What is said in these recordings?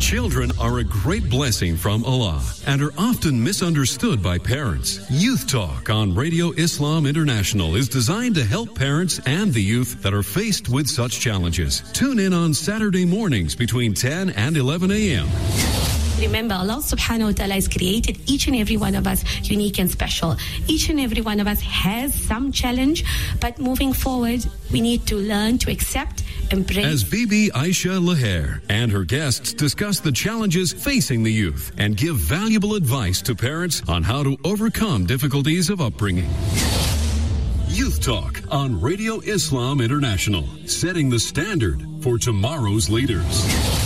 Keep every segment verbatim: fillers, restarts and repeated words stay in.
Children are a great blessing from Allah and are often misunderstood by parents. Youth Talk on Radio Islam International is designed to help parents and the youth that are faced with such challenges. Tune in on Saturday mornings between ten and eleven a.m. Remember, Allah subhanahu wa ta'ala has created each and every one of us unique and special. Each and every one of us has some challenge, but moving forward, we need to learn to accept, embrace. As Bibi Aisha Laher and her guests discuss the challenges facing the youth and give valuable advice to parents on how to overcome difficulties of upbringing. Youth Talk on Radio Islam International, setting the standard for tomorrow's leaders.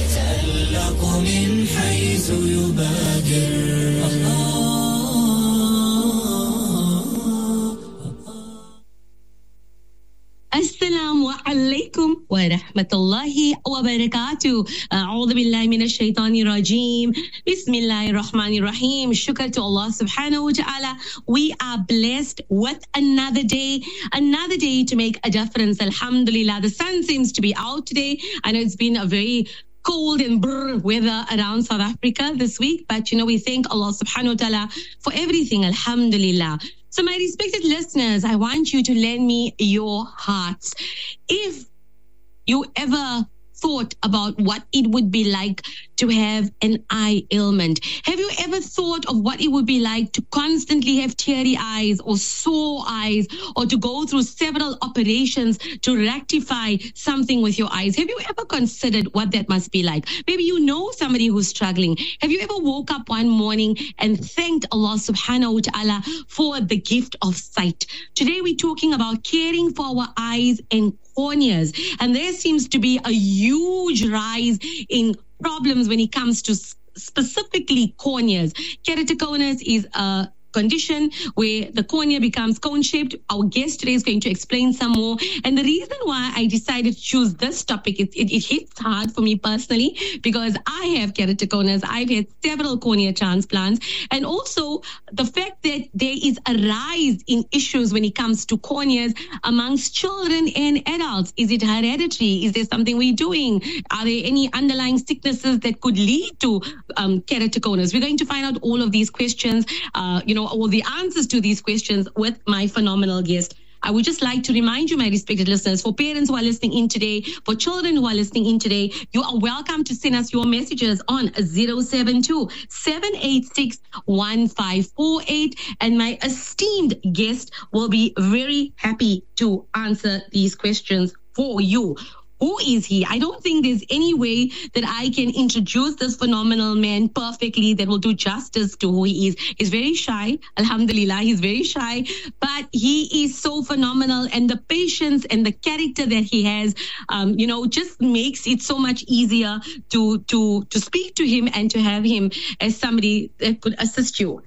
Assalamu alaikum wa rahmatullahi wa barakatuh. A'udhu billahi minash shaitanir rajeem. Bismillahir rahmanir rahim. Shukr to Allah subhanahu wa ta'ala. We are blessed with another day, another day to make a difference. Alhamdulillah. The sun seems to be out today. I know it's been a very cold and brr weather around South Africa this week, but you know, we thank Allah subhanahu wa ta'ala for everything. Alhamdulillah. So my respected listeners, I want you to lend me your hearts. If you ever thought about what it would be like to have an eye ailment, have you ever thought of what it would be like to constantly have teary eyes or sore eyes, or to go through several operations to rectify something with your eyes? Have you ever considered what that must be like? Maybe you know somebody who's struggling. Have you ever woke up one morning and thanked Allah subhanahu wa ta'ala for the gift of sight? Today we're talking about caring for our eyes and corneas, and there seems to be a huge rise in problems when it comes to specifically corneas. Keratoconus is a condition where the cornea becomes cone-shaped. Our guest today is going to explain some more. And the reason why I decided to choose this topic, it, it, it hits hard for me personally because I have keratoconus. I've had several cornea transplants. And also the fact that there is a rise in issues when it comes to corneas amongst children and adults. Is it hereditary? Is there something we're doing? Are there any underlying sicknesses that could lead to um, keratoconus? We're going to find out all of these questions, uh, you know, all the answers to these questions with my phenomenal guest. I would just like to remind you, my respected listeners, for parents who are listening in today, for children who are listening in today, you are welcome to send us your messages on zero seven two, seven eight six, one five four eight. And my esteemed guest will be very happy to answer these questions for you. Who is he? I don't think there's any way that I can introduce this phenomenal man perfectly that will do justice to who he is. He's very shy. Alhamdulillah, he's very shy. But he is so phenomenal. And the patience and the character that he has, um, you know, just makes it so much easier to, to, to speak to him and to have him as somebody that could assist you.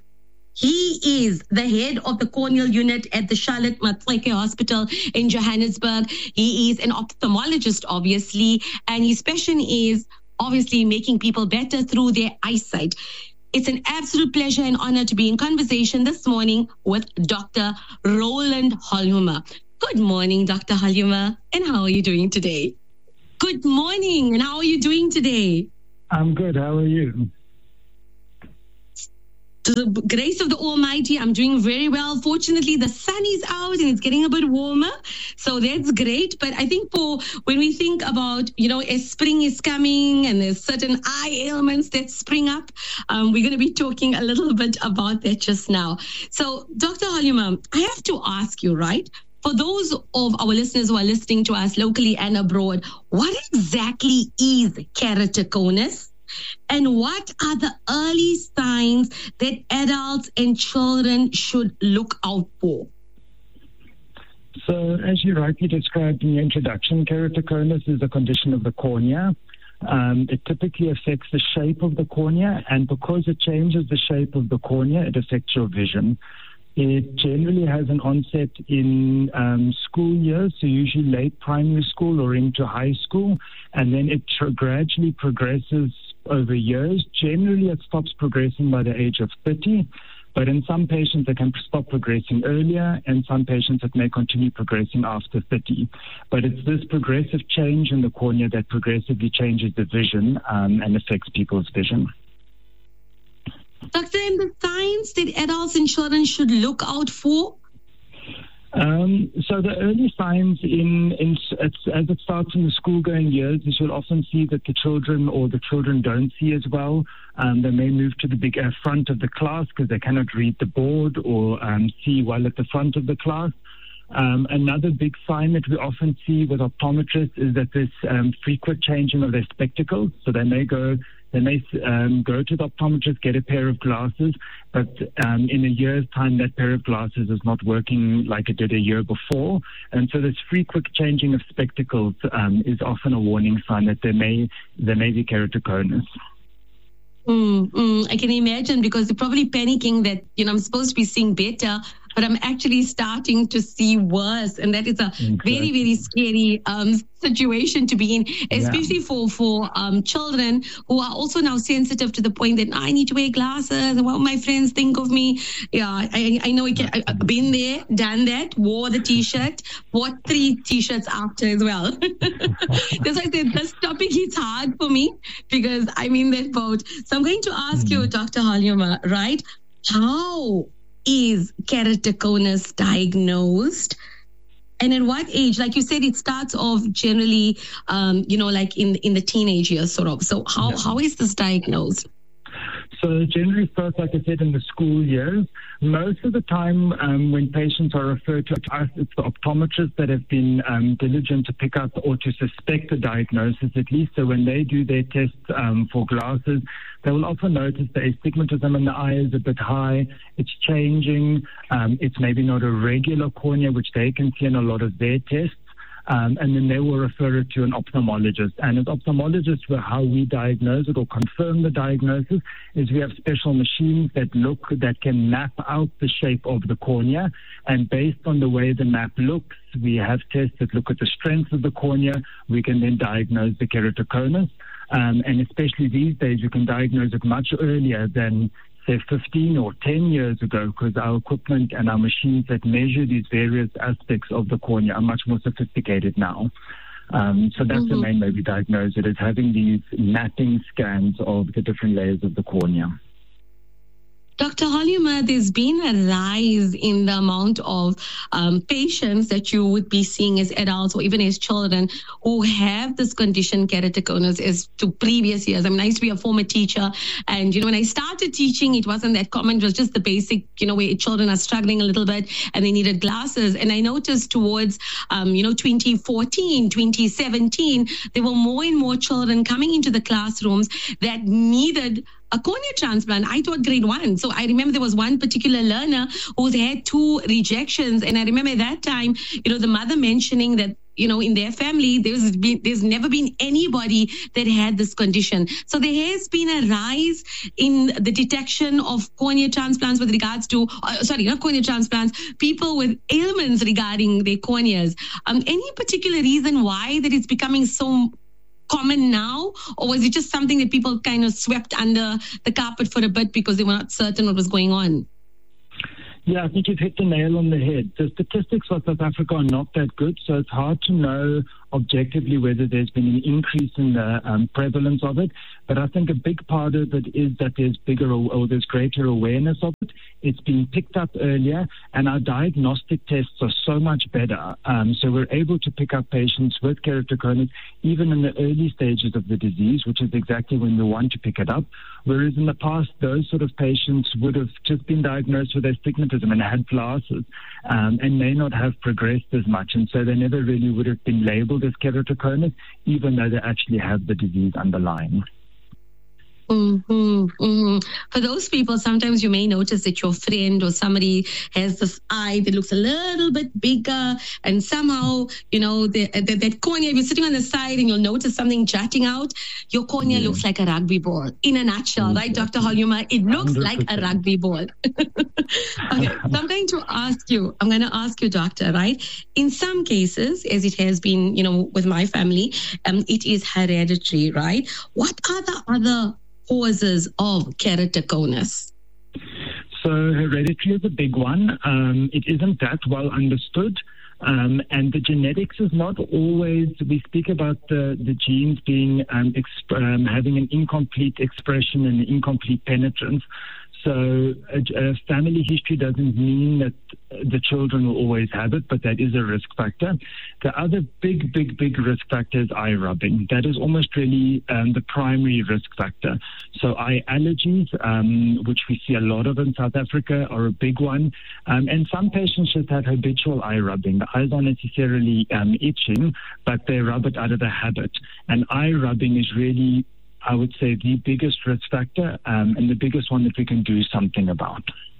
He is the head of the corneal unit at the Charlotte Maxeke Hospital in Johannesburg. He is an ophthalmologist, obviously, and his passion is obviously making people better through their eyesight. It's an absolute pleasure and honor to be in conversation this morning with Doctor Roland Holhumer. Good morning, Doctor Holhumer, and how are you doing today? Good morning, and how are you doing today? I'm good. How are you? To the grace of the Almighty, I'm doing very well. Fortunately, the sun is out and it's getting a bit warmer. So that's great. But I think for when we think about, you know, as spring is coming and there's certain eye ailments that spring up, um, we're going to be talking a little bit about that just now. So, Doctor Holhumer, I have to ask you, right? For those of our listeners who are listening to us locally and abroad, what exactly is keratoconus? And what are the early signs that adults and children should look out for? So, as you rightly described in your introduction, keratoconus is a condition of the cornea. Um, it typically affects the shape of the cornea, and because it changes the shape of the cornea, it affects your vision. It generally has an onset in um, school years, so usually late primary school or into high school, and then it tr- gradually progresses over years. Generally, it stops progressing by the age of thirty, But in some patients, it can stop progressing earlier, and some patients it may continue progressing after thirty. But it's this progressive change in the cornea that progressively changes the vision um, and affects people's vision. Doctor, and the signs that adults and children should look out for? Um, so the early signs in, in it's, as it starts in the school-going years is you'll often see that the children or the children don't see as well. Um, they may move to the big uh, front of the class because they cannot read the board or um, see well at the front of the class. Um, another big sign that we often see with optometrists is that there's um, frequent changing of their spectacles. So they may go They may um, go to the optometrist, get a pair of glasses, but um, in a year's time, that pair of glasses is not working like it did a year before. And so this frequent changing of spectacles um, is often a warning sign that there may, there may be keratoconus. Mm, mm, I can imagine, because they're probably panicking that, you know, I'm supposed to be seeing better, but I'm actually starting to see worse. And that is a exactly. very, very scary um, situation to be in, especially yeah. for, for um, children who are also now sensitive to the point that I need to wear glasses and what my friends think of me. Yeah, I, I know I can, I've been there, done that, wore the T-shirt, bought three T-shirts after as well. That's why I said this topic is hard for me because I'm in that boat. So I'm going to ask mm-hmm. you, Doctor Halyuma, right? How is keratoconus diagnosed, and at what age? Like you said, it starts off generally, um, you know, like in in the teenage years, sort of. So how yeah. how is this diagnosed? So generally first, like I said, in the school years, most of the time um, when patients are referred to us, it's the optometrists that have been um, diligent to pick up or to suspect the diagnosis at least. So when they do their tests um, for glasses, they will often notice the astigmatism in the eye is a bit high. It's changing. Um, it's maybe not a regular cornea, which they can see in a lot of their tests. Um, and then they will refer it to an ophthalmologist. And as ophthalmologists, how we diagnose it or confirm the diagnosis is we have special machines that look, that can map out the shape of the cornea. And based on the way the map looks, we have tests that look at the strength of the cornea. We can then diagnose the keratoconus. Um, and especially these days, you can diagnose it much earlier than say fifteen or ten years ago, because our equipment and our machines that measure these various aspects of the cornea are much more sophisticated now. Um, so that's mm-hmm. the main way we diagnose it, is having these mapping scans of the different layers of the cornea. Doctor Halyuma, there's been a rise in the amount of um, patients that you would be seeing as adults or even as children who have this condition, keratoconus, as to previous years. I mean, I used to be a former teacher, and, you know, when I started teaching, it wasn't that common. It was just the basic, you know, where children are struggling a little bit and they needed glasses. And I noticed towards, um, you know, twenty fourteen, twenty seventeen, there were more and more children coming into the classrooms that needed a cornea transplant. I taught grade one. So I remember there was one particular learner who had two rejections. And I remember at that time, you know, the mother mentioning that, you know, in their family, there's been, there's never been anybody that had this condition. So there has been a rise in the detection of cornea transplants with regards to, uh, sorry, not cornea transplants, people with ailments regarding their corneas. Um, any particular reason why that it's becoming so common now, or was it just something that people kind of swept under the carpet for a bit because they were not certain what was going on? Yeah, I think you've hit the nail on the head. The statistics for South Africa are not that good, so it's hard to know objectively whether there's been an increase in the um, prevalence of it. But I think a big part of it is that there's bigger or, or there's greater awareness of it. It's been picked up earlier, and our diagnostic tests are so much better. Um, so we're able to pick up patients with keratoconus even in the early stages of the disease, which is exactly when we want to pick it up. Whereas in the past, those sort of patients would have just been diagnosed with astigmatism and had glasses um, and may not have progressed as much. And so they never really would have been labeled as keratoconus, even though they actually have the disease underlying. Mm-hmm, mm-hmm. For those people, sometimes you may notice that your friend or somebody has this eye that looks a little bit bigger, and somehow, you know, the, the, that cornea, if you're sitting on the side and you'll notice something jutting out, your cornea yeah. looks like a rugby ball. In a nutshell, mm-hmm. right, Doctor Halyuma? It looks one hundred percent like a rugby ball. Okay, so I'm going to ask you, I'm going to ask you, Doctor, right? In some cases, as it has been, you know, with my family, um, it is hereditary, right? What are the other causes of keratoconus? So hereditary is a big one. Um, it isn't that well understood. Um, and the genetics is not always, we speak about the, the genes being um, exp- um, having an incomplete expression and incomplete penetrance. So a, a family history doesn't mean that the children will always have it, but that is a risk factor. The other big, big, big risk factor is eye rubbing. That is almost really um, the primary risk factor. So eye allergies, um, which we see a lot of in South Africa, are a big one. Um, and some patients just have habitual eye rubbing. The eyes aren't necessarily um, itching, but they rub it out of the habit. And eye rubbing is really, I would say, the biggest risk factor um, and the biggest one that we can do something about.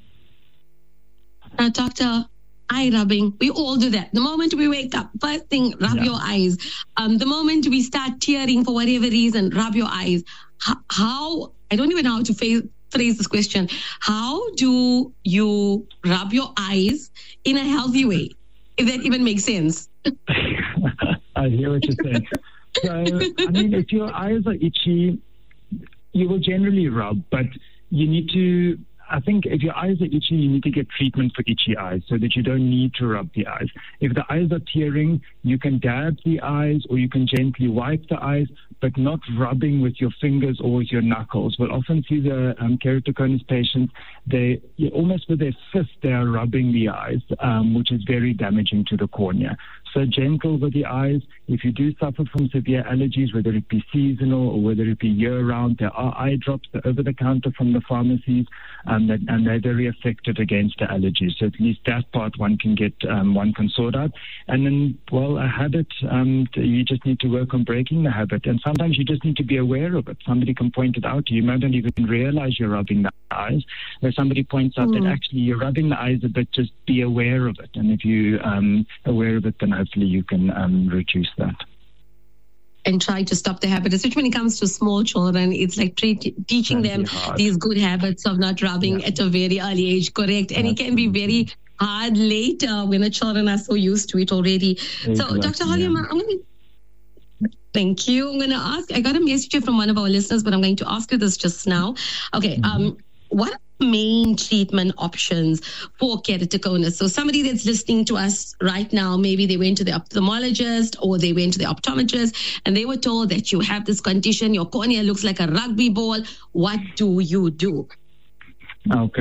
Now, doctor, eye rubbing, we all do that. The moment we wake up, first thing, rub Yeah. your eyes. Um, the moment we start tearing for whatever reason, rub your eyes. How, how I don't even know how to phrase, phrase this question. How do you rub your eyes in a healthy way, if that even makes sense? I hear what you're saying. So, I mean, if your eyes are itchy, you will generally rub, but you need to, I think if your eyes are itchy, you need to get treatment for itchy eyes so that you don't need to rub the eyes. If the eyes are tearing, you can dab the eyes or you can gently wipe the eyes, but not rubbing with your fingers or with your knuckles. We'll often see the um, keratoconus patients, they almost with their fist, they are rubbing the eyes, um, which is very damaging to the cornea. So gentle with the eyes. If you do suffer from severe allergies, whether it be seasonal or whether it be year-round, there are eye drops, they're over-the-counter from the pharmacies, um, that, and they're very effective against the allergies. So at least that part one can get, um, one can sort out. And then, well, a habit, um, you just need to work on breaking the habit. And sometimes you just need to be aware of it. Somebody can point it out to you. You might not even realize you're rubbing the eyes. Or somebody points out mm. that actually you're rubbing the eyes a bit, just be aware of it. And if you're um, aware of it, then hopefully you can um, reduce that. And try to stop the habit, especially when it comes to small children. It's like tre- teaching That'd them be hard. these good habits of not rubbing Yeah. at a very early age, correct? And it can be very hard later when the children are so used to it already. So, Exactly, Doctor Halima, yeah. I'm going to Thank you. I'm going to ask, I got a message here from one of our listeners, but I'm going to ask you this just now. Okay, Mm-hmm. um, what are the main treatment options for keratoconus? So somebody that's listening to us right now, maybe they went to the ophthalmologist or they went to the optometrist and they were told that you have this condition, your cornea looks like a rugby ball. What do you do? Okay.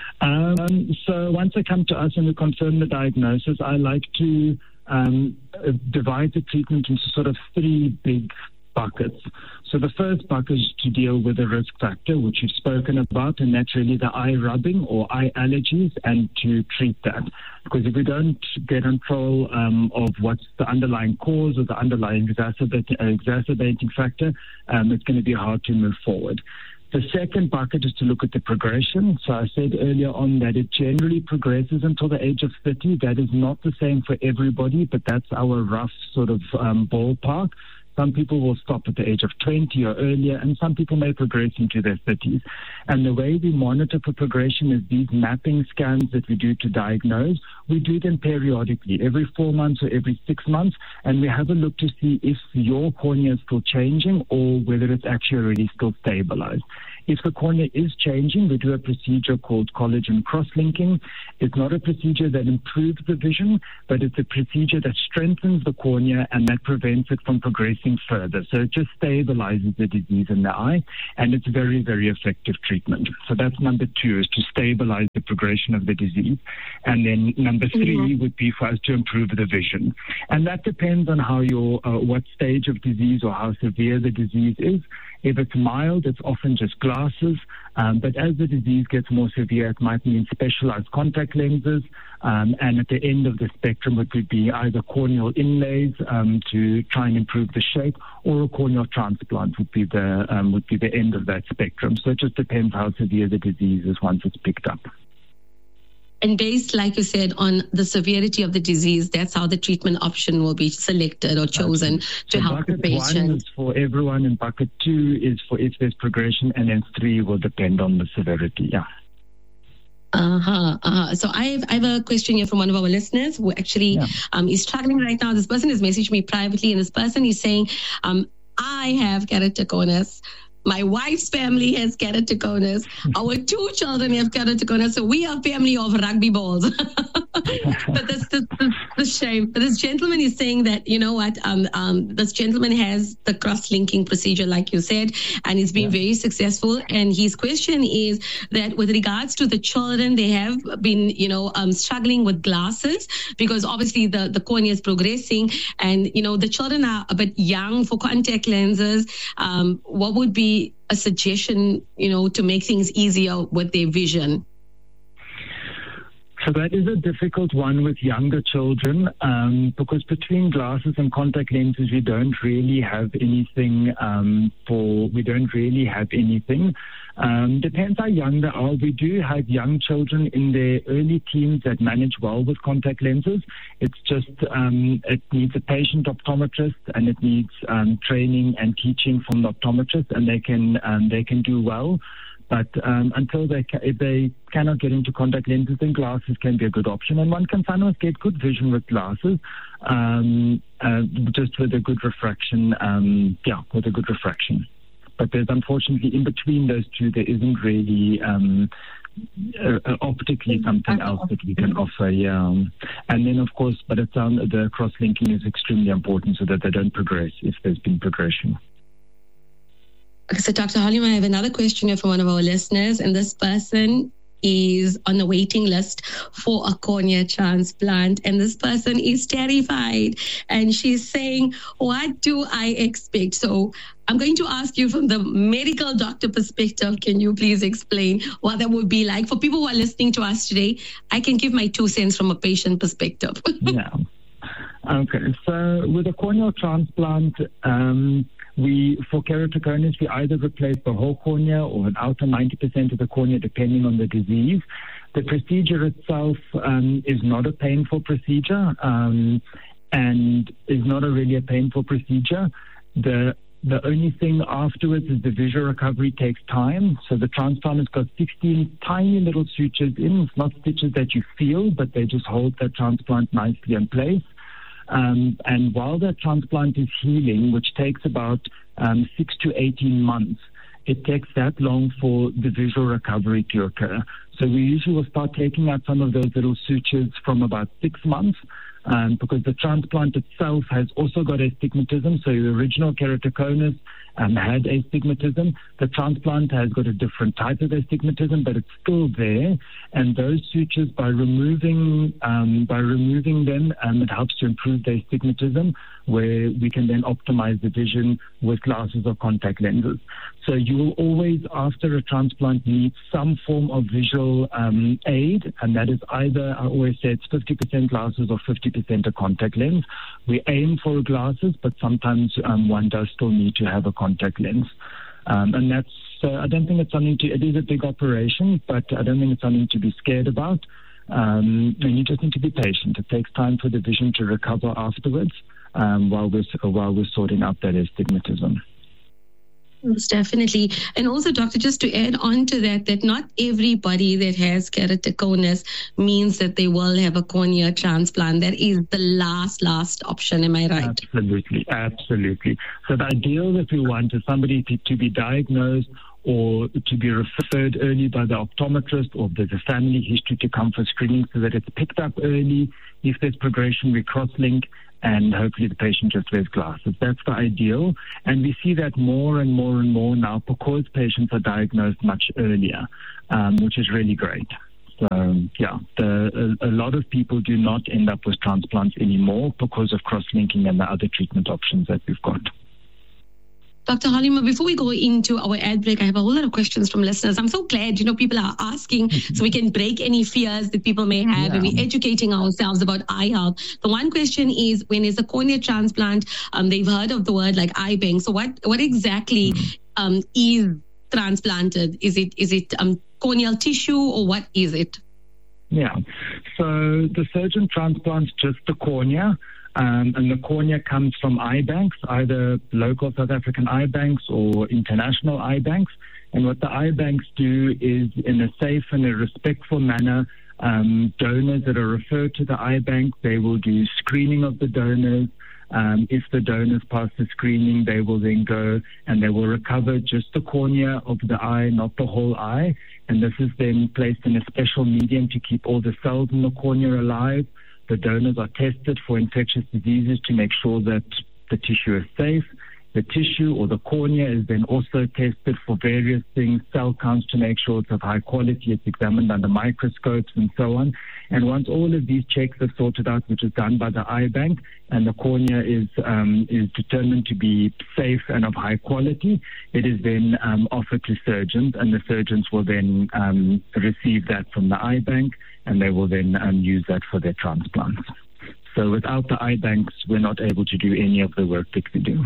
Um, so once they come to us and we confirm the diagnosis, I like to um, uh, divide the treatment into sort of three big buckets. So the first bucket is to deal with the risk factor, which you've spoken about, and that's really the eye rubbing or eye allergies, and to treat that. Because if we don't get control um, of what's the underlying cause or the underlying exacerbating, uh, exacerbating factor, um, it's going to be hard to move forward. The second bucket is to look at the progression. So I said earlier on that it generally progresses until the age of thirty. That is not the same for everybody, but that's our rough sort of um, ballpark. Some people will stop at the age of twenty or earlier, and some people may progress into their thirties. And the way we monitor for progression is these mapping scans that we do to diagnose. We do them periodically, every four months or every six months, and we have a look to see if your cornea is still changing or whether it's actually already still stabilized. If the cornea is changing, we do a procedure called collagen cross-linking. It's not a procedure that improves the vision, but it's a procedure that strengthens the cornea and that prevents it from progressing further. So it just stabilizes the disease in the eye, and it's very, very effective treatment. So that's number two, is to stabilize the progression of the disease. And then number three mm-hmm. would be for us to improve the vision. And that depends on how your, uh, what stage of disease or how severe the disease is. If it's mild, it's often just glasses. Um, but as the disease gets more severe, it might mean specialized contact lenses. Um, and at the end of the spectrum, it would be either corneal inlays um, to try and improve the shape, or a corneal transplant would be the um, would be the end of that spectrum. So it just depends how severe the disease is once it's picked up. And based, like you said, on the severity of the disease, that's how the treatment option will be selected or chosen Absolutely. to so help the patient. Bucket one is for everyone, and bucket two is for if there's progression, and then three will depend on the severity. Yeah. Uh-huh, uh-huh. So I have, I have a question here from one of our listeners who actually yeah. um, is struggling right now. This person has messaged me privately, and this person is saying, um, I have keratoconus. My wife's family has keratoconus. Our two children have keratoconus. So we are a family of rugby balls. But that's the, the, the shame. But this gentleman is saying that, you know what, um, um, this gentleman has the cross-linking procedure, like you said, and it's been yeah. very successful. And his question is that with regards to the children, they have been, you know, um, struggling with glasses because obviously the, the cornea is progressing. And, you know, the children are a bit young for contact lenses. Um, what would be a suggestion, you know, to make things easier with their vision? So that is a difficult one with younger children um, because between glasses and contact lenses, we don't really have anything um, for, we don't really have anything. Um, depends how young they are. We do have young children in their early teens that manage well with contact lenses. It's just, um, it needs a patient optometrist and it needs um, training and teaching from the optometrist, and they can, um, they can do well. But um, until they, ca- if they cannot get into contact lenses, then glasses can be a good option. And one can sometimes get good vision with glasses, um, uh, just with a good refraction. Um, yeah, with a good refraction. But there's unfortunately in between those two, there isn't really um, uh, uh, optically something else that we can offer. Yeah, and then of course, but it's um, the cross-linking is extremely important so that they don't progress if there's been progression. Okay, so Doctor Halima, I have another question here from one of our listeners, and this person is on the waiting list for a cornea transplant, and this person is terrified, and she's saying, what do I expect? So I'm going to ask you from the medical doctor perspective, can you please explain what that would be like? For people who are listening to us today, I can give my two cents from a patient perspective. Yeah. Okay, so with a corneal transplant, um, We, for keratoconus, we either replace the whole cornea or an outer ninety percent of the cornea, depending on the disease. The procedure itself um, is not a painful procedure um, and is not a really a painful procedure. The the only thing afterwards is the visual recovery takes time. So the transplant has got sixteen tiny little sutures in. It's not stitches that you feel, but they just hold that transplant nicely in place. Um, and while that transplant is healing, which takes about um, six to eighteen months, it takes that long for the visual recovery to occur. So we usually will start taking out some of those little sutures from about six months um, because the transplant itself has also got astigmatism. So the original keratoconus um, had astigmatism. The transplant has got a different type of astigmatism, but it's still there. And those sutures, by removing um, by removing them, um, it helps to improve the astigmatism, where we can then optimize the vision with glasses or contact lenses. So you will always, after a transplant, need some form of visual um, aid, and that is either, I always say it's fifty percent glasses or fifty percent a contact lens. We aim for glasses, but sometimes um, one does still need to have a contact lens. Um, and that's, uh, I don't think it's something to, it is a big operation, but I don't think it's something to be scared about. Um, and you just need to be patient. It takes time for the vision to recover afterwards um, while we're, while we're sorting out that astigmatism. Yes, definitely. And also, doctor, just to add on to that, that not everybody that has keratoconus means that they will have a cornea transplant. That is the last, last option. Am I right? Absolutely. Absolutely. So the ideal that we want is somebody to, to be diagnosed or to be referred early by the optometrist, or there's a family history to come for screening so that it's picked up early. If there's progression, we cross-link, and hopefully the patient just wears glasses. That's the ideal. And we see that more and more and more now because patients are diagnosed much earlier, um, which is really great. So, yeah, the, a, a lot of people do not end up with transplants anymore because of cross-linking and the other treatment options that we've got. Doctor Halima, before we go into our ad break, I have a whole lot of questions from listeners. I'm so glad, you know, people are asking so we can break any fears that people may have, yeah. and we're educating ourselves about eye health. The one question is, when is a cornea transplant, um, they've heard of the word like eye bank. So what, what exactly um, is transplanted? Is it is it um, corneal tissue, or what is it? Yeah, so the surgeon transplants just the cornea. Um, and the cornea comes from eye banks, either local South African eye banks or international eye banks. And what the eye banks do is, in a safe and a respectful manner, um, donors that are referred to the eye bank, they will do screening of the donors. Um, if the donors pass the screening, they will then go and they will recover just the cornea of the eye, not the whole eye. And this is then placed in a special medium to keep all the cells in the cornea alive. The donors are tested for infectious diseases to make sure that the tissue is safe. The tissue or the cornea is then also tested for various things, cell counts to make sure it's of high quality. It's examined under microscopes and so on. And once all of these checks are sorted out, which is done by the eye bank, and the cornea is um, is determined to be safe and of high quality, it is then um, offered to surgeons, and the surgeons will then um, receive that from the eye bank, and they will then um, use that for their transplants. So without the eye banks, we're not able to do any of the work that we do.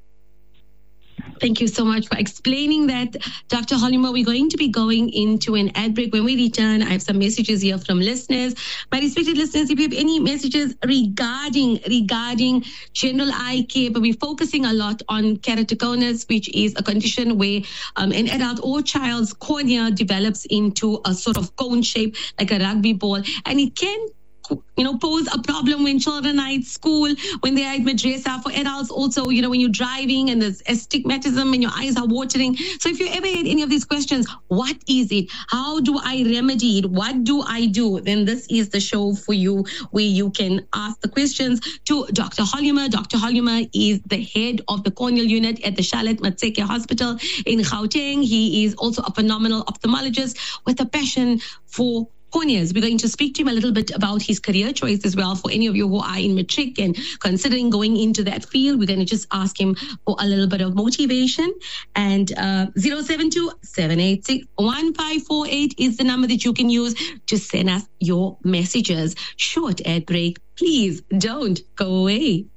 Thank you so much for explaining that, Doctor Hollima. We're going to be going into an ad break. When we return, I have some messages here from listeners. My respected listeners, if you have any messages regarding regarding general eye care, but we're focusing a lot on keratoconus, which is a condition where um, an adult or child's cornea develops into a sort of cone shape, like a rugby ball, and it can you know, pose a problem when children are at school, when they are at madrasa. For adults also, you know, when you're driving and there's astigmatism and your eyes are watering. So if you ever had any of these questions, what is it? How do I remedy it? What do I do? Then this is the show for you, where you can ask the questions to Doctor Hollima. Doctor Hollima is the head of the corneal unit at the Charlotte Matseke Hospital in Gauteng. He is also a phenomenal ophthalmologist with a passion for corneas. We're going to speak to him a little bit about his career choice as well. For any of you who are in matric and considering going into that field, we're going to just ask him for a little bit of motivation. And uh, zero seven two, seven eight six, one five four eight is the number that you can use to send us your messages. Short ad break. Please don't go away.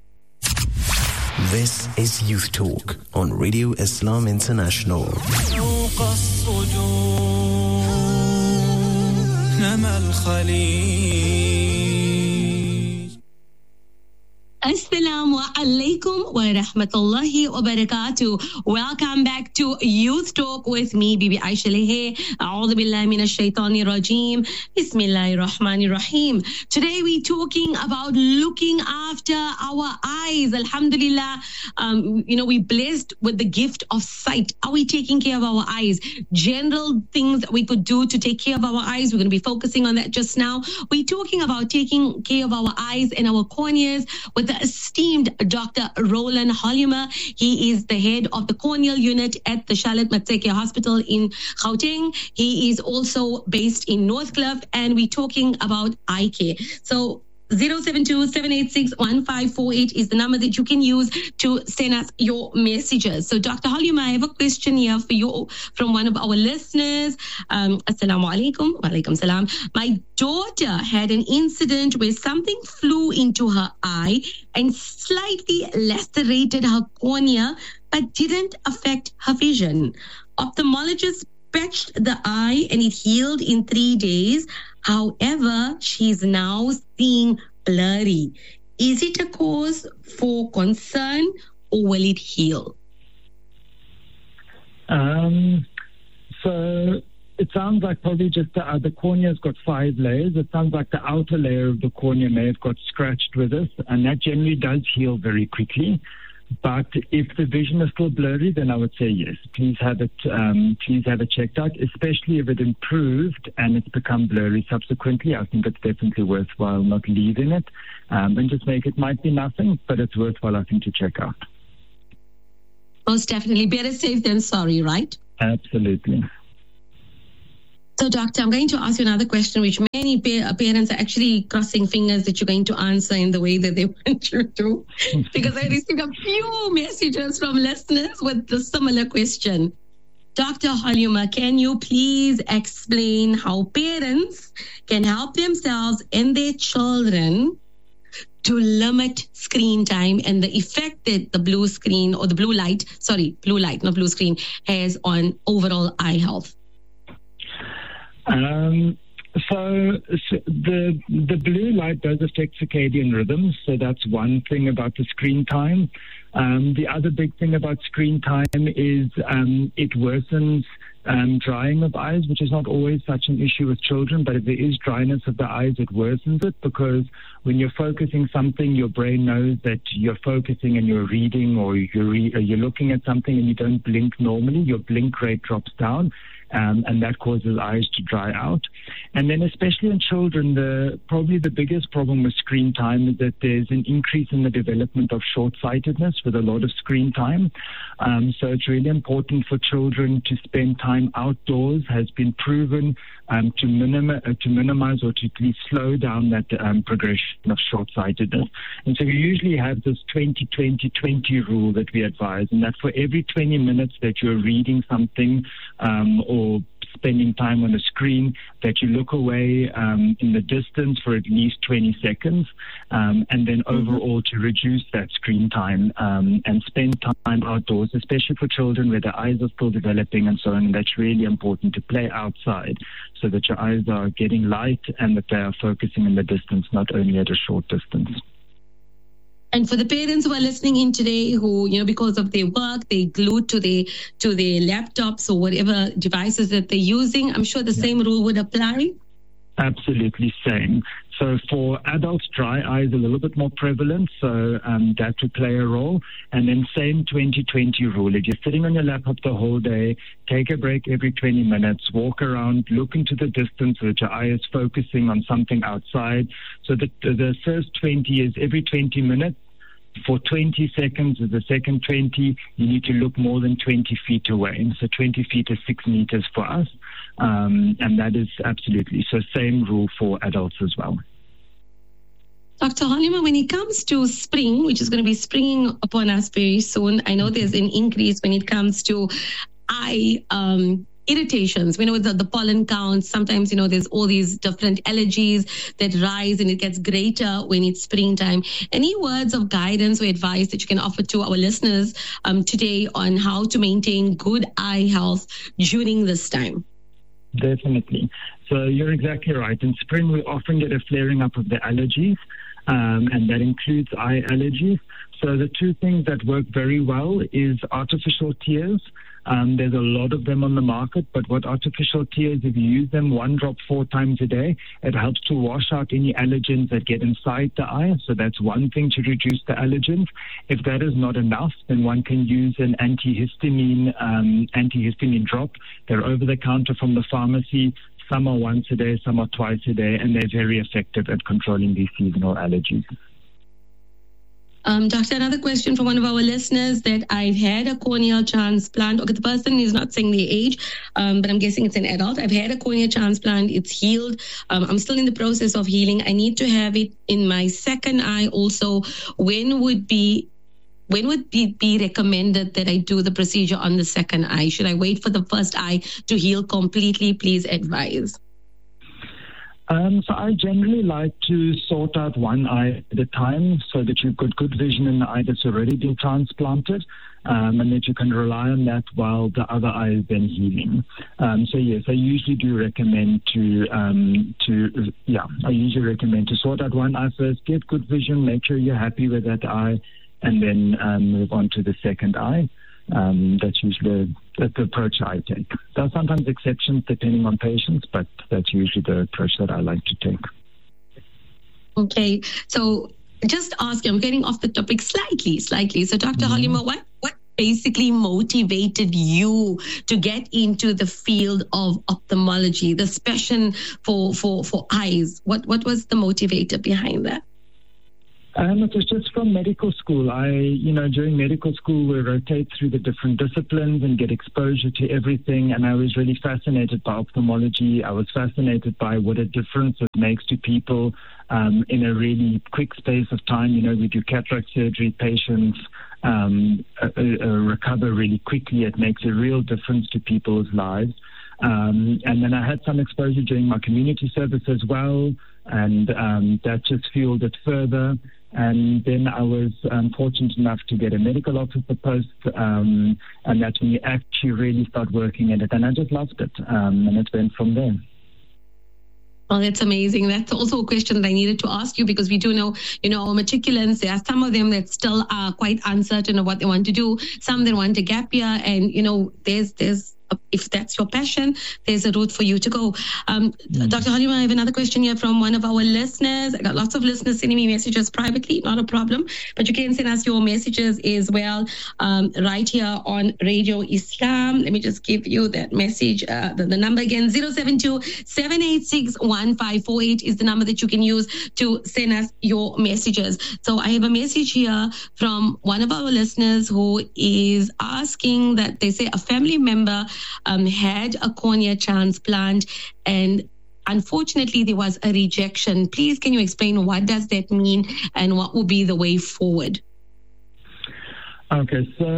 This is Youth Talk on Radio Islam International. Assalamu alaikum wa rahmatullahi wa barakatuh. Welcome back to Youth Talk with me, Bibi Aisha Lehe. A'udhu billahi minash shaitani rajim. Bismillahir rahmanir rahim. Today we're talking about looking after our eyes. Alhamdulillah, um, you know, we're blessed with the gift of sight. Are we taking care of our eyes? General things that we could do to take care of our eyes. We're going to be focusing on that just now. We're talking about taking care of our eyes and our corneas with the esteemed Doctor Roland Hollima. He is the head of the corneal unit at the Charlotte Matseke Hospital in Gauteng. He is also based in Northcliffe, and we're talking about eye care. So zero seven two, seven eight six, one five four eight is the number that you can use to send us your messages. So Doctor Hollima, I have a question here for you from one of our listeners. Um, Assalamu alaikum. Wa alaikum salam. My daughter had an incident where something flew into her eye and slightly lacerated her cornea, but didn't affect her vision. Ophthalmologist patched the eye and it healed in three days. However, she's now seeing blurry. Is it a cause for concern, or will it heal? Um, so it sounds like probably just the, uh, the cornea's got five layers. It sounds like the outer layer of the cornea may have got scratched with this, and that generally does heal very quickly. But if the vision is still blurry, then I would say yes. Please have it. Um, please have it checked out, especially if it improved and it's become blurry subsequently. I think it's definitely worthwhile not leaving it um, and just make it. Might be nothing, but it's worthwhile, I think, to check out. Most definitely, better safe than sorry, right? Absolutely. So, Doctor, I'm going to ask you another question, which many pa- parents are actually crossing fingers that you're going to answer in the way that they want you to, because I received a few messages from listeners with the similar question. Doctor Hollima, can you please explain how parents can help themselves and their children to limit screen time and the effect that the blue screen or the blue light, sorry, blue light, not blue screen, has on overall eye health? Um, so, so the the blue light does affect circadian rhythms, so that's one thing about the screen time. Um, the other big thing about screen time is um, it worsens um, drying of eyes, which is not always such an issue with children, but if there is dryness of the eyes, it worsens it, because when you're focusing something, your brain knows that you're focusing and you're reading, or you're, re- or you're looking at something and you don't blink normally, your blink rate drops down. Um, and that causes eyes to dry out. And then especially in children, the probably the biggest problem with screen time is that there's an increase in the development of short-sightedness with a lot of screen time. Um, so it's really important for children to spend time outdoors, has been proven um, to, minimi- uh, to minimize or to at least slow down that um, progression of short-sightedness. And so we usually have this twenty twenty twenty rule that we advise, and that for every twenty minutes that you're reading something um, or or spending time on a screen, that you look away um, in the distance for at least twenty seconds, um, and then overall to reduce that screen time um, and spend time outdoors, especially for children where their eyes are still developing and so on. And that's really important, to play outside so that your eyes are getting light and that they are focusing in the distance, not only at a short distance. And for the parents who are listening in today, who, you know, because of their work, they glued to their to their laptops or whatever devices that they're using, I'm sure the yeah. same rule would apply. Absolutely same. So for adults, dry eye is a little bit more prevalent, so um, that would play a role. And then same twenty twenty rule. If you're sitting on your laptop the whole day, take a break every twenty minutes, walk around, look into the distance so that your eye is focusing on something outside. So the, the first twenty is every twenty minutes. For twenty seconds, with the second twenty, you need to look more than twenty feet away. So twenty feet is six meters for us. Um, and that is absolutely, so same rule for adults as well. Doctor Halima, when it comes to spring, which is going to be springing upon us very soon, I know there's an increase when it comes to eye um, irritations. We know the, the pollen counts. Sometimes, you know, there's all these different allergies that rise, and it gets greater when it's springtime. Any words of guidance or advice that you can offer to our listeners um, today on how to maintain good eye health during this time? Definitely. So you're exactly right. In spring, we often get a flaring up of the allergies, um, and that includes eye allergies. So the two things that work very well is artificial tears. Um, there's a lot of them on the market, but what artificial tears, if you use them one drop four times a day, it helps to wash out any allergens that get inside the eye. So that's one thing to reduce the allergens. If that is not enough, then one can use an antihistamine, um, antihistamine drop. They're over the counter from the pharmacy. Some are once a day, some are twice a day, and they're very effective at controlling these seasonal allergies. Um, doctor, another question from one of our listeners, that I've had a corneal transplant. Okay, the person is not saying the age, um, but I'm guessing it's an adult. I've had a corneal transplant. It's healed. Um, I'm still in the process of healing. I need to have it in my second eye also. When would be when would be, be recommended that I do the procedure on the second eye? Should I wait for the first eye to heal completely? Please advise. Um, so I generally like to sort out one eye at a time so that you've got good vision in the eye that's already been transplanted, um, and that you can rely on that while the other eye is then healing. Um, so yes, I usually do recommend to, um, to yeah, I usually recommend to sort out one eye first, get good vision, make sure you're happy with that eye, and then um, move on to the second eye. Um, that's usually the, the approach I take. There are sometimes exceptions depending on patients, but that's usually the approach that I like to take. Okay, so just ask you, I'm getting off the topic slightly, slightly. So Doctor Mm-hmm. Halima, what, what basically motivated you to get into the field of ophthalmology, this passion for, for, for eyes? What, what was the motivator behind that? Um, it was just from medical school. I, you know, during medical school, we rotate through the different disciplines and get exposure to everything. And I was really fascinated by ophthalmology. I was fascinated by what a difference it makes to people um, in a really quick space of time. You know, we do cataract surgery, patients um, uh, uh, recover really quickly. It makes a real difference to people's lives. Um, and then I had some exposure during my community service as well, and um, that just fueled it further. And then I was um, fortunate enough to get a medical officer post, um, and that's when you actually really start working at it. And I just loved it, um, and it went from there. Well, that's amazing. That's also a question that I needed to ask you, because we do know, you know, our matriculants, there are some of them that still are quite uncertain of what they want to do, some that want a gap year, and, you know, there's there's if that's your passion, there's a route for you to go. Um, mm. Doctor Halima, I have another question here from one of our listeners. I got lots of listeners sending me messages privately, not a problem, but you can send us your messages as well um, right here on Radio Islam. Let me just give you that message. Uh, the, the number again, zero seven two, seven eight six, one five four eight is the number that you can use to send us your messages. So I have a message here from one of our listeners who is asking that they say a family member Um, had a cornea transplant and unfortunately there was a rejection. Please, can you explain what does that mean and what will be the way forward? Okay, so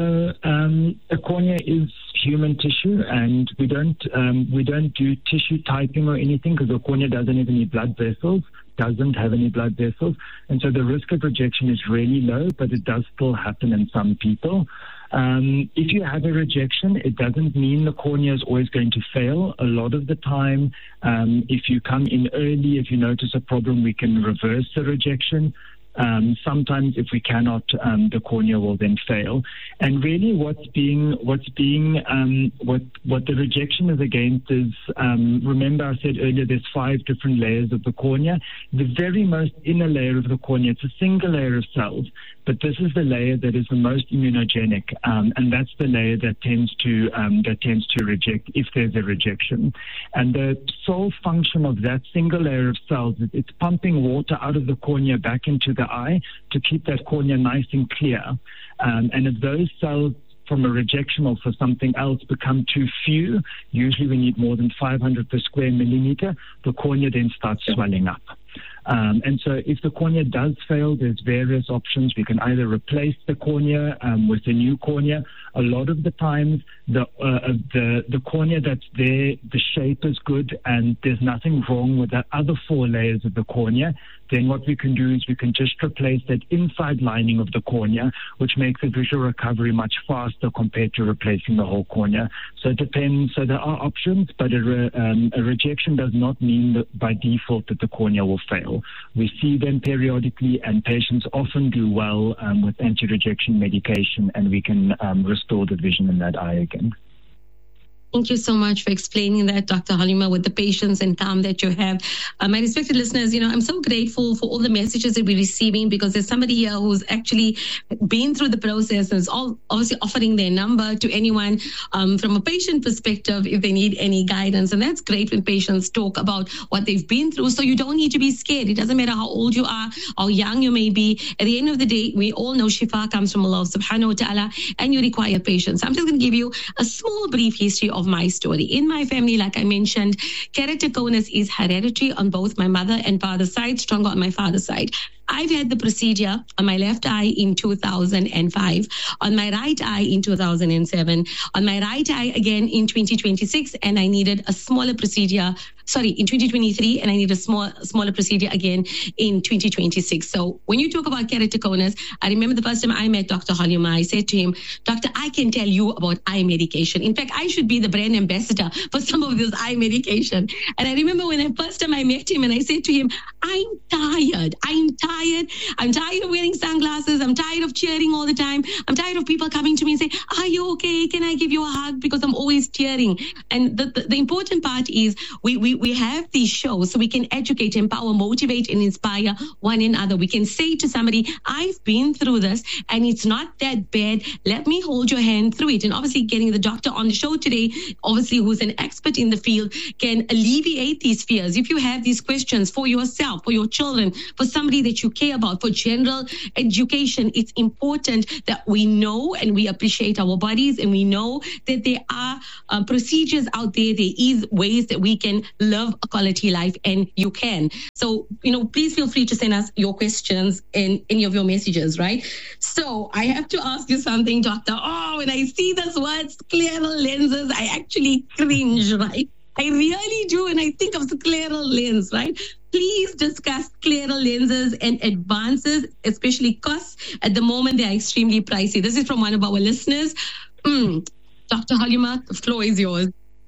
um, a cornea is human tissue, and we don't um, we don't do tissue typing or anything because the cornea doesn't have any blood vessels, doesn't have any blood vessels, and so the risk of rejection is really low, but it does still happen in some people. Um, if you have a rejection, it doesn't mean the cornea is always going to fail. A lot of the time, um, if you come in early, if you notice a problem, we can reverse the rejection. Um, sometimes, if we cannot, um, the cornea will then fail. And really, what's being what's being um, what what the rejection is against is um, remember I said earlier there's five different layers of the cornea. The very most inner layer of the cornea, it's a single layer of cells, but this is the layer that is the most immunogenic, um, and that's the layer that tends to um, that tends to reject if there's a rejection. And the sole function of that single layer of cells is it's pumping water out of the cornea back into the eye to keep that cornea nice and clear. Um, and if those cells from a rejection or for something else become too few, usually we need more than five hundred per square millimeter, the cornea then starts swelling up. Um, and so if the cornea does fail, there's various options. We can either replace the cornea um, with a new cornea. A lot of the times, the, uh, the the cornea that's there, the shape is good and there's nothing wrong with the other four layers of the cornea. Then what we can do is we can just replace that inside lining of the cornea, which makes the visual recovery much faster compared to replacing the whole cornea. So it depends. So there are options, but a, re, um, a rejection does not mean that by default that the cornea will fail. We see them periodically, and patients often do well um, with anti-rejection medication, and we can um, restore the vision in that eye again. Thank you so much for explaining that, Doctor Halima, with the patience and calm that you have. Uh, my respected listeners, you know, I'm so grateful for all the messages that we're receiving, because there's somebody here who's actually been through the process and is all obviously offering their number to anyone um, from a patient perspective if they need any guidance. And that's great when patients talk about what they've been through. So you don't need to be scared. It doesn't matter how old you are, how young you may be. At the end of the day, we all know Shifa comes from Allah subhanahu wa ta'ala, and you require patience. I'm just going to give you a small brief history of of my story. In my family, like I mentioned, keratoconus is hereditary on both my mother and father's side, stronger on my father's side. I've had the procedure on my left eye in two thousand five, on my right eye in two thousand seven, on my right eye again in twenty twenty-six, and I needed a smaller procedure, sorry, in twenty twenty-three, and I need a small, smaller procedure again in twenty twenty-six. So when you talk about keratoconus, I remember the first time I met Doctor Halima, I said to him, Doctor, I can tell you about eye medication. In fact, I should be the brand ambassador for some of this eye medication. And I remember when I first time I met him and I said to him, I'm tired, I'm tired. I'm tired of wearing sunglasses. I'm tired of cheering all the time. I'm tired of people coming to me and say, are you okay? Can I give you a hug? Because I'm always tearing. And the, the, the important part is we, we, we have these shows so we can educate, empower, motivate, and inspire one another. We can say to somebody, I've been through this and it's not that bad. Let me hold your hand through it. And obviously getting the doctor on the show today, obviously who's an expert in the field, can alleviate these fears. If you have these questions for yourself, for your children, for somebody that you care about, for general education, it's important that we know and we appreciate our bodies, and we know that there are uh, procedures out there. There is ways that we can live a quality life, and you can. So, you know, please feel free to send us your questions and any of your messages, right? So I have to ask you something, Doctor. Oh, when I see this word scleral lenses, I actually cringe, right? I really do. And I think of scleral lens, right? Please discuss scleral lenses and advances, especially costs. At the moment, they are extremely pricey. This is from one of our listeners. Mm. Doctor Halima, the floor is yours.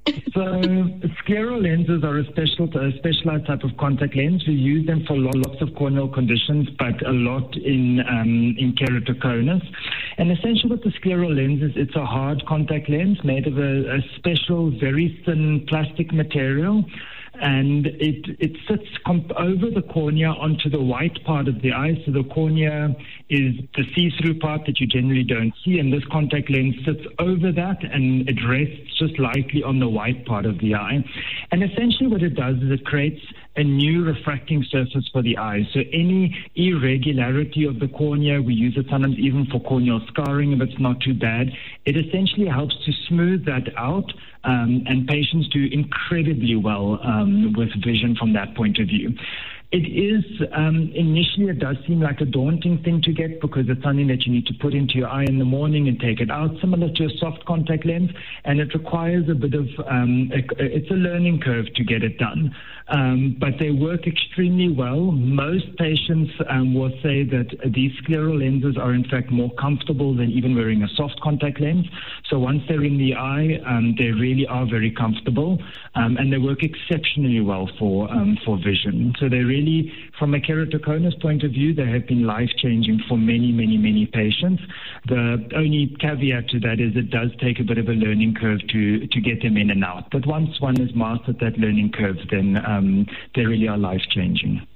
So scleral lenses are a special, a specialized type of contact lens. We use them for lots of corneal conditions, but a lot in um, in keratoconus. And essentially what the scleral lens is, it's a hard contact lens made of a, a special, very thin plastic material. And it it sits comp- over the cornea onto the white part of the eye. So the cornea is the see-through part that you generally don't see, and this contact lens sits over that, and it rests just lightly on the white part of the eye. And essentially what it does is it creates a new refracting surface for the eye. So any irregularity of the cornea, we use it sometimes even for corneal scarring if it's not too bad. It essentially helps to smooth that out, um, and patients do incredibly well um, with vision from that point of view. It is, um, initially it does seem like a daunting thing to get because it's something that you need to put into your eye in the morning and take it out, similar to a soft contact lens, and it requires a bit of, um, a, it's a learning curve to get it done. Um, but they work extremely well. Most patients um, will say that these scleral lenses are in fact more comfortable than even wearing a soft contact lens. So once they're in the eye, um, they really are very comfortable, um, and they work exceptionally well for um, for vision. So they really, from a keratoconus point of view, they have been life-changing for many, many, many patients. The only caveat to that is it does take a bit of a learning curve to, to get them in and out. But once one has mastered that learning curve, then um, they really are life-changing.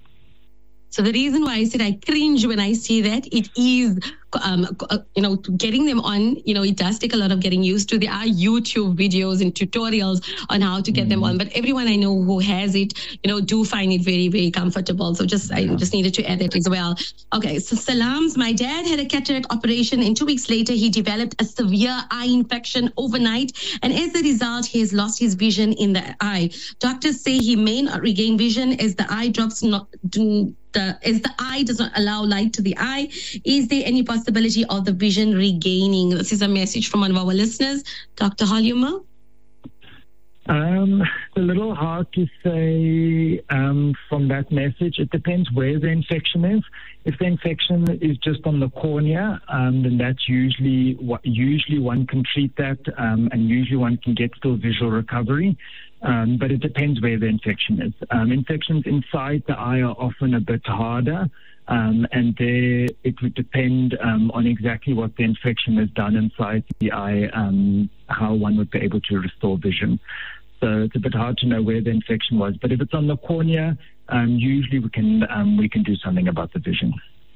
So the reason why I said I cringe when I see that, it is, um, you know, getting them on, you know, it does take a lot of getting used to. There are YouTube videos and tutorials on how to get mm. them on, but everyone I know who has it, you know, do find it very, very comfortable. So just, yeah. I just needed to add it as well. Okay, so salams. My dad had a cataract operation, and two weeks later, he developed a severe eye infection overnight. And as a result, he has lost his vision in the eye. Doctors say he may not regain vision as the eye drops not do The, as the eye does not allow light to the eye. Is there any possibility of the vision regaining? This is a message from one of our listeners, Doctor Halima. Um, it's a little hard to say um, from that message. It depends where the infection is. If the infection is just on the cornea, um, then that's usually what usually one can treat that, um, and usually one can get still visual recovery. Um, but it depends where the infection is. Um, infections inside the eye are often a bit harder, um, and there it would depend um, on exactly what the infection has done inside the eye, um, how one would be able to restore vision. So it's a bit hard to know where the infection was. But if it's on the cornea, um, usually we can um, we can do something about the vision.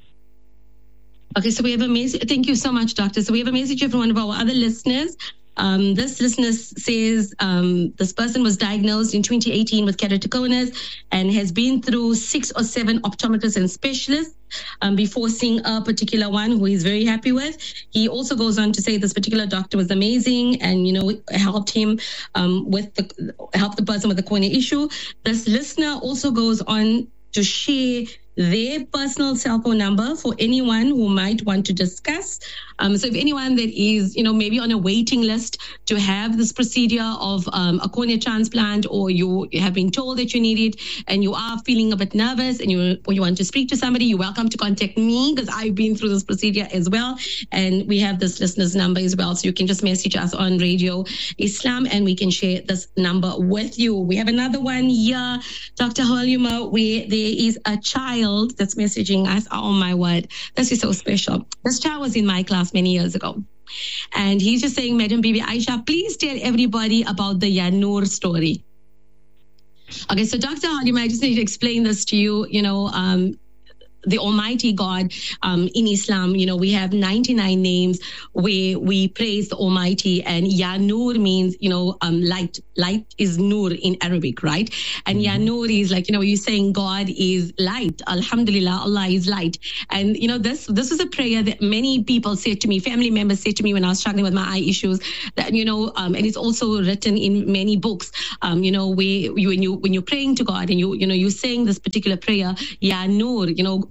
Okay, so we have a message. Thank you so much, Doctor. So we have a message from one of our other listeners. Um, this listener says um, this person was diagnosed in twenty eighteen with keratoconus and has been through six or seven optometrists and specialists um, before seeing a particular one who he's very happy with. He also goes on to say this particular doctor was amazing and, you know, helped him um, with the help the person with the cornea issue. This listener also goes on to share their personal cell phone number for anyone who might want to discuss. Um, so if anyone that is, you know, maybe on a waiting list to have this procedure of um, a cornea transplant, or you have been told that you need it and you are feeling a bit nervous and you or you want to speak to somebody, you're welcome to contact me because I've been through this procedure as well. And we have this listener's number as well. So you can just message us on Radio Islam and we can share this number with you. We have another one here, Doctor Halima, where there is a child that's messaging us. Oh my word, this is so special. This child was in my class many years ago. And he's just saying, Madam Bibi Aisha, please tell everybody about the Ya Noor story. Okay, so Doctor Halima, I just need to explain this to you. You know, um, the Almighty God um, in Islam, you know, we have ninety-nine names where we praise the Almighty, and Ya Noor means, you know, um, light. Light is Noor in Arabic, right? And mm-hmm. Ya Noor is like, you know, you're saying God is light. Alhamdulillah, Allah is light. And, you know, this this is a prayer that many people said to me, family members said to me when I was struggling with my eye issues, that, you know, um, and it's also written in many books, um, you know, where you, when, you, when you're praying to God and you, you know, you're saying this particular prayer, Ya Noor, you know,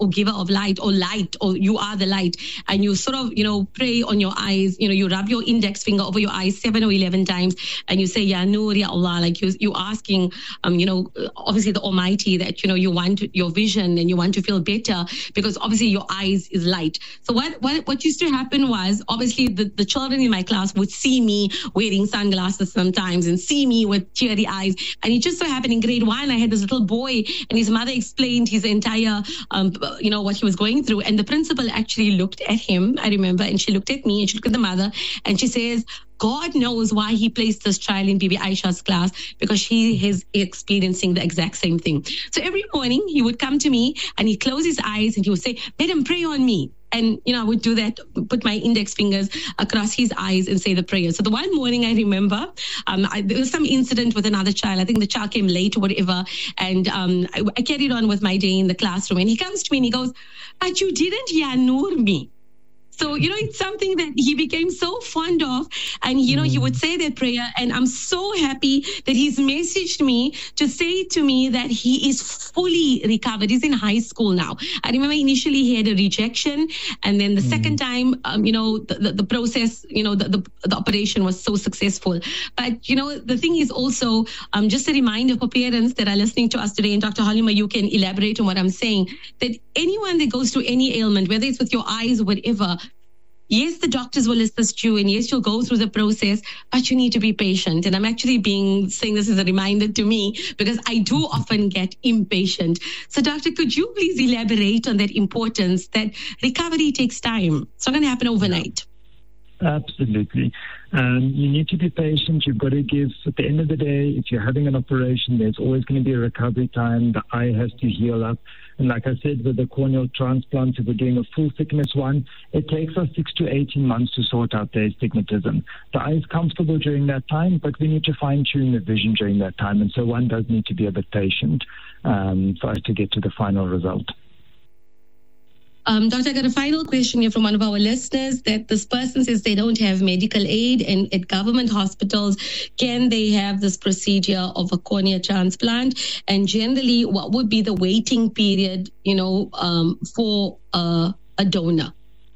or giver of light, or light, or you are the light. And you sort of, you know, pray on your eyes, you know, you rub your index finger over your eyes seven or eleven times, and you say, Ya Noor, Ya Allah, like you, you asking, um, you know, obviously the Almighty that, you know, you want your vision and you want to feel better, because obviously your eyes is light. So what, what, what used to happen was, obviously the, the children in my class would see me wearing sunglasses sometimes and see me with teary eyes. And it just so happened in grade one, I had this little boy and his mother explained his entire, um, you know, what he was going through. And the principal actually looked at him, I remember, and she looked at me and she looked at the mother and she says, God knows why he placed this child in Bibi Aisha's class, because she is experiencing the exact same thing. So every morning he would come to me and he'd close his eyes and he would say, Madam, pray on me. And, you know, I would do that, put my index fingers across his eyes and say the prayer. So the one morning I remember, um, I, there was some incident with another child. I think the child came late or whatever. And um, I, I carried on with my day in the classroom. And he comes to me and he goes, but you didn't Ya Noor me. So, you know, it's something that he became so fond of. And, you know, mm. he would say that prayer. And I'm so happy that he's messaged me to say to me that he is fully recovered. He's in high school now. I remember initially he had a rejection. And then the mm. second time, um, you know, the, the, the process, you know, the, the, the operation was so successful. But, you know, the thing is also um, just a reminder for parents that are listening to us today. And Doctor Halima, you can elaborate on what I'm saying, that anyone that goes through any ailment, whether it's with your eyes or whatever, yes, the doctors will assist you, and yes, you'll go through the process, but you need to be patient. And I'm actually being saying this as a reminder to me, because I do often get impatient. So, Doctor, could you please elaborate on that importance that recovery takes time? It's not going to happen overnight. Absolutely. Um, you need to be patient. You've got to give, at the end of the day, if you're having an operation, there's always going to be a recovery time. The eye has to heal up. And like I said, with the corneal transplant, if we're doing a full thickness one, it takes us six to eighteen months to sort out the astigmatism. The eye is comfortable during that time, but we need to fine-tune the vision during that time. And so one does need to be a bit patient um, for us to get to the final result. Um, Doctor, I got a final question here from one of our listeners, that this person says they don't have medical aid, and at government hospitals, can they have this procedure of a cornea transplant? And generally, what would be the waiting period, you know, um, for uh, a donor?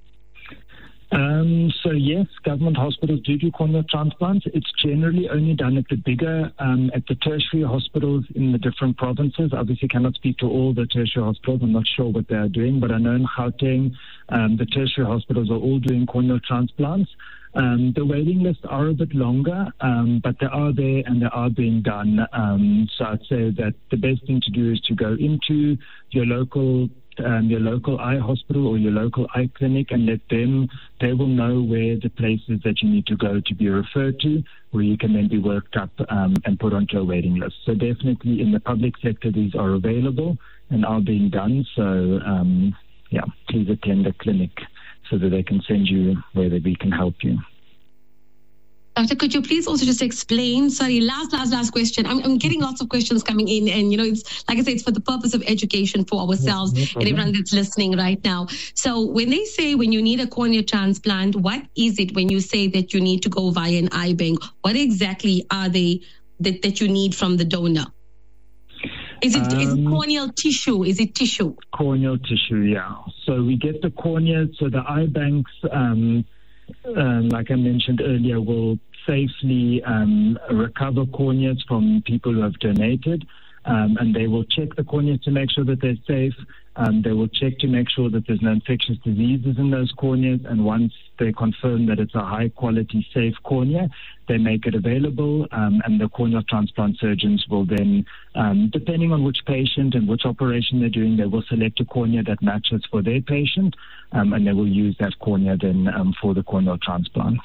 Um, so yes, government hospitals do do corneal transplants. It's generally only done at the bigger, um, at the tertiary hospitals in the different provinces. Obviously cannot speak to all the tertiary hospitals. I'm not sure what they are doing, but I know in Gauteng, um, the tertiary hospitals are all doing corneal transplants. Um, the waiting lists are a bit longer, um, but they are there and they are being done. Um, so I'd say that the best thing to do is to go into your local Um, your local eye hospital or your local eye clinic and let them, they will know where the places that you need to go to be referred to, where you can then be worked up um, and put onto a waiting list. So definitely in the public sector, these are available and are being done. So um, yeah, please attend a clinic so that they can send you where we can help you. Doctor, could you please also just explain, sorry, last, last, last question. I'm, I'm getting lots of questions coming in, and, you know, it's, like I said, it's for the purpose of education for ourselves no, no and everyone that's listening right now. So when they say when you need a cornea transplant, what is it when you say that you need to go via an eye bank? What exactly are they that, that you need from the donor? Is it, um, is it corneal tissue? Is it tissue? Corneal tissue, yeah. So we get the cornea, so the eye banks, um, Um, like I mentioned earlier, will safely um, recover corneas from people who have donated, um, and they will check the corneas to make sure that they're safe. Um, they will check to make sure that there's no infectious diseases in those corneas, and once they confirm that it's a high-quality, safe cornea, they make it available, um, and the corneal transplant surgeons will then, um, depending on which patient and which operation they're doing, they will select a cornea that matches for their patient, um, and they will use that cornea then um, for the corneal transplant.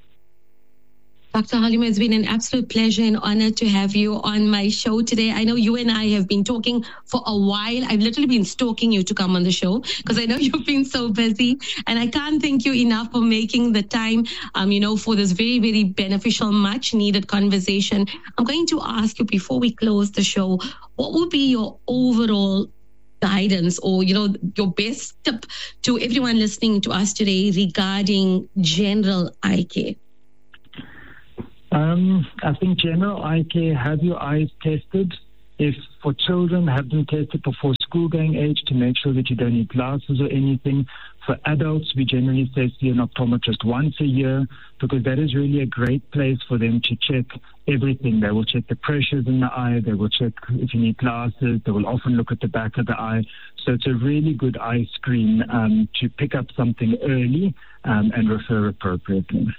Doctor Halima, it's been an absolute pleasure and honor to have you on my show today. I know you and I have been talking for a while. I've literally been stalking you to come on the show because I know you've been so busy. And I can't thank you enough for making the time, um, you know, for this very, very beneficial, much needed conversation. I'm going to ask you before we close the show, what would be your overall guidance or, you know, your best tip to everyone listening to us today regarding general eye care? Um, I think general eye care, have your eyes tested If for children, have them tested before school going age to make sure that you don't need glasses or anything. For adults, we generally say see an optometrist once a year, because that is really a great place for them to check everything. They will check the pressures in the eye. They will check if you need glasses. They will often look at the back of the eye. So it's a really good eye screen um, to pick up something early um, and refer appropriately.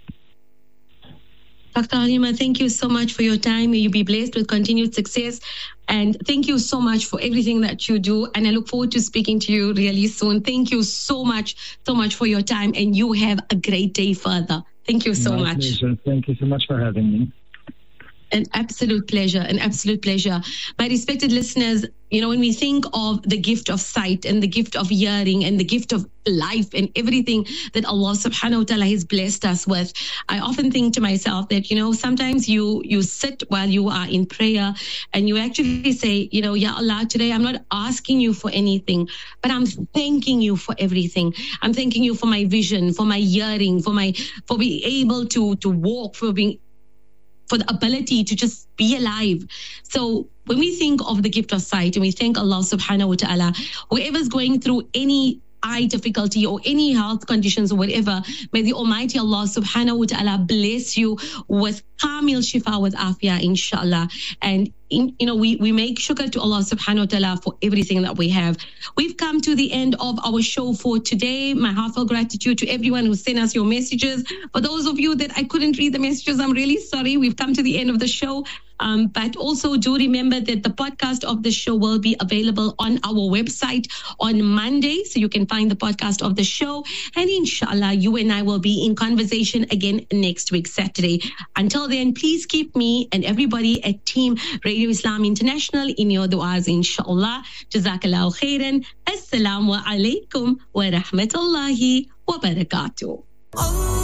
Doctor Halima, thank you so much for your time. May you be blessed with continued success. And thank you so much for everything that you do. And I look forward to speaking to you really soon. Thank you so much, so much for your time. And you have a great day further. Thank you so My much. Pleasure. Thank you so much for having me. An absolute pleasure, an absolute pleasure. My respected listeners, you know, when we think of the gift of sight and the gift of hearing and the gift of life and everything that Allah subhanahu wa ta'ala has blessed us with, I often think to myself that, you know, sometimes you you sit while you are in prayer and you actually say, you know, Ya Allah, today I'm not asking you for anything, but I'm thanking you for everything. I'm thanking you for my vision, for my hearing, for my for being able to to walk, for being for the ability to just be alive. So when we think of the gift of sight and we thank Allah subhanahu wa ta'ala, whoever's going through any eye difficulty or any health conditions or whatever, may the Almighty Allah subhanahu wa ta'ala bless you with kamil shifa, with afia, inshallah. And in, you know, we, we make shukr to Allah subhanahu wa ta'ala for everything that we have. We've come to the end of our show for today. My heartfelt gratitude to everyone who sent us your messages. For those of you that I couldn't read the messages, I'm really sorry. We've come to the end of the show. Um, but also do remember that the podcast of the show will be available on our website on Monday. So you can find the podcast of the show. And inshallah, you and I will be in conversation again next week, Saturday. Until then, please keep me and everybody at Team Radio Islam International in your du'as, inshallah. Jazakallahu khairan. Assalamu alaikum wa rahmatullahi wa barakatuh.